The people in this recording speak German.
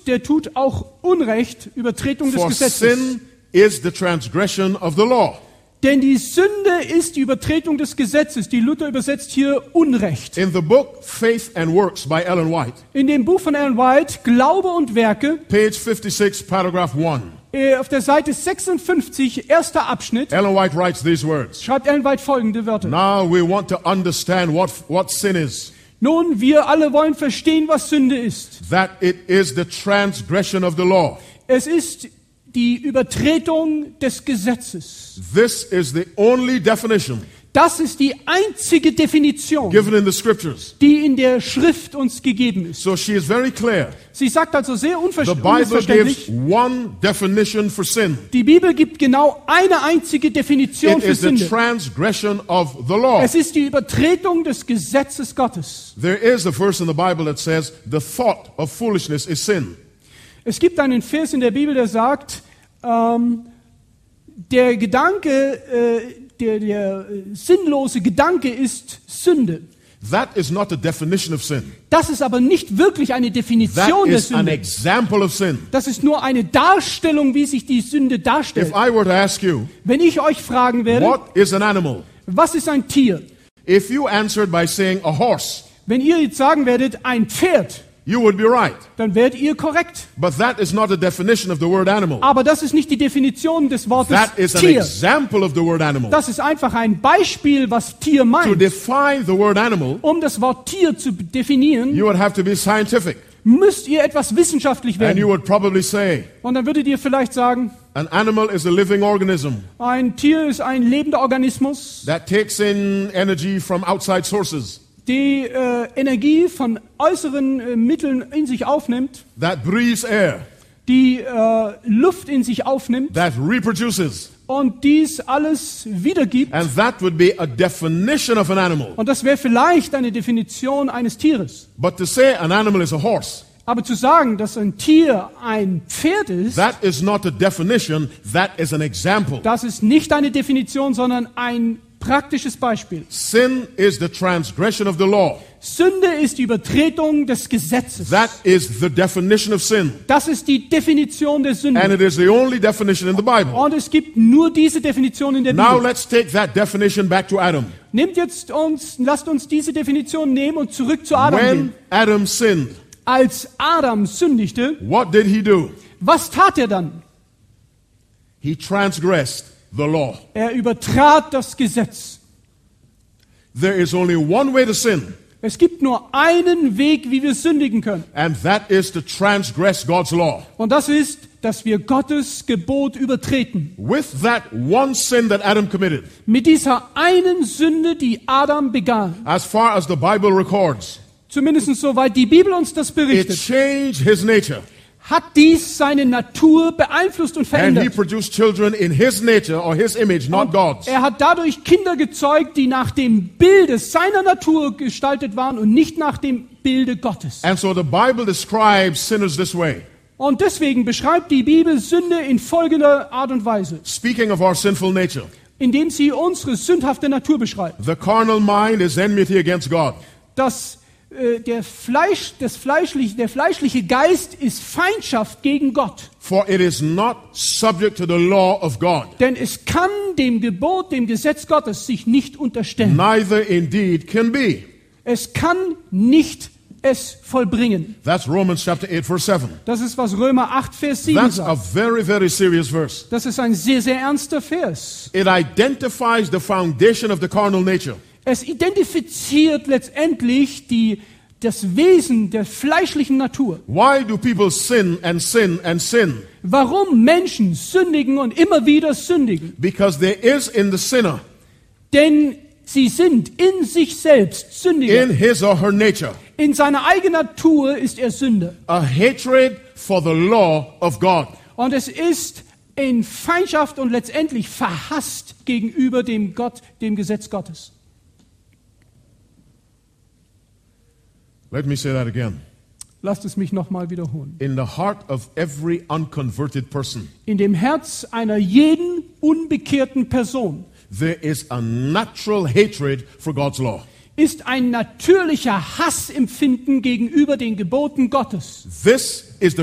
und der tut auch Unrecht, Übertretung des For Gesetzes. sin is the transgression of the law. Denn die Sünde ist die Übertretung des Gesetzes. Die Luther übersetzt hier Unrecht. In the book Faith and Works by Ellen White, In dem Buch von Ellen White, Glaube und Werke, page 56, paragraph 1, auf der Seite 56, erster Abschnitt, Ellen White writes these words. schreibt Ellen White folgende Wörter. Now we want to understand what sin is. Nun, wir alle wollen verstehen, was Sünde ist. That it is the transgression of the law. Es ist die Übertretung des Gesetzes. This is the only definition Das ist die einzige Definition, given in the scriptures. die in der Schrift uns gegeben ist. So she is very clear. Sie sagt also sehr The Bible gives unmissverständlich, one definition for sin. die Bibel gibt genau eine einzige Definition It für is the Sünde. transgression of the law. Es ist die Übertretung des Gesetzes Gottes. There is a verse in the Bible that says the thought of foolishness is sin. Es gibt einen Vers in der Bibel, der sagt, der Gedanke, der sinnlose Gedanke ist Sünde. That is not the definition of sin. Das ist aber nicht wirklich eine That Definition der is an Sünde. example of sin. Das ist nur eine Darstellung, wie sich die Sünde darstellt. If I were to ask you, Wenn ich euch fragen werde, what is an animal? was ist ein Tier? If you answered by saying a horse, Wenn ihr jetzt sagen werdet, ein Pferd, you would be right. dann werdet ihr korrekt. But that is not a definition of the word animal. Aber das ist nicht die Definition des Wortes That is an Tier. example of the word animal. Das ist einfach ein Beispiel, was Tier To meint. define the word animal, Um das Wort Tier zu definieren, you would have to be scientific. müsst ihr etwas wissenschaftlich And you werden. would probably say, Und dann würdet ihr vielleicht sagen, an animal is a living organism ein Tier ist ein lebender Organismus, that takes in energy from outside sources, die Energie von äußeren Mitteln in sich aufnimmt, that breathes air, die Luft in sich aufnimmt that reproduces. und dies alles wiedergibt. And that would be a definition of an animal. Und das wäre vielleicht eine Definition eines Tieres. But to say an animal is a horse, Aber zu sagen, dass ein Tier ein Pferd ist, that is not a definition, that is an example. das ist nicht eine Definition, sondern ein praktisches Beispiel. Sin is the transgression of the law. Sünde ist die Übertretung des Gesetzes. That is the definition of sin. Das ist die Definition der And Sünde. it is the only definition in the Bible. Und es gibt nur diese Definition in der Now Bibel. let's take that definition back to Adam. Lasst uns diese Definition nehmen und zurück zu Adam When gehen. Adam sinned, Als Adam sündigte, what did he do? was tat er dann? He transgressed the law. Er übertrat das Gesetz. There is only one way to sin, Es gibt nur einen Weg, wie wir sündigen können. and that is to transgress God's law. Und das ist, dass wir Gottes Gebot übertreten. With that one sin that Adam committed, Mit dieser einen Sünde, die Adam begann. as far as the Bible records, Zumindest soweit die Bibel uns das it berichtet. changed his nature. Hat dies seine Natur beeinflusst und And he verändert. produced children in his nature or his image, not God's. Er hat dadurch Kinder gezeugt, die nach dem Bilde seiner Natur gestaltet waren und nicht nach dem Bilde Gottes. And so the Bible describes sinners this way. Und deswegen beschreibt die Bibel Sünde in folgender Art und Weise, Speaking of our sinful nature, indem sie unsere sündhafte Natur beschreibt. the carnal mind is enmity against God. Der fleischliche Geist ist Feindschaft gegen Gott. For it is not subject to the law of God, Denn es kann dem Gebot, dem Gesetz Gottes sich nicht unterstellen. neither indeed can be. Es kann nicht es vollbringen. That's Romans chapter 8, verse 7. Das ist, was Römer 8, Vers 7 That's a sagt. very, very serious verse. Das ist ein sehr, sehr ernster Vers. It identifies the foundation of the carnal nature. Es identifiziert letztendlich das Wesen der fleischlichen Natur. Why do people sin and sin and sin? Warum Menschen sündigen und immer wieder sündigen? Because there is in the sinner, Denn sie sind in sich selbst Sündiger. in his or her nature, In seiner eigenen Natur ist er Sünder. a hatred for the law of God. Und es ist in Feindschaft und letztendlich verhasst gegenüber dem Gesetz Gottes. Let me say that again. Lasst es mich nochmal wiederholen. In the heart of every unconverted person, In dem Herz einer jeden unbekehrten Person there is a natural hatred for God's law. ist ein natürlicher Hassempfinden gegenüber den Geboten Gottes. This is the